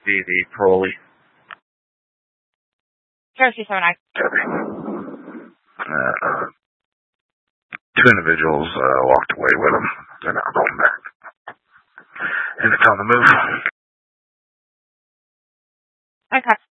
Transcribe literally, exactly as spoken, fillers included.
be the parolee. Charlie two seven nine. Uh, two individuals uh, walked away with them. They're not going back. And it's on the move. Okay.